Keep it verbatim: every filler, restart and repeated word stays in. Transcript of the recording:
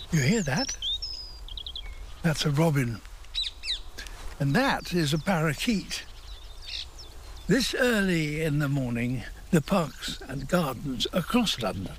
You hear that? That's a robin. And that is a parakeet. This early in the morning, the parks and gardens across London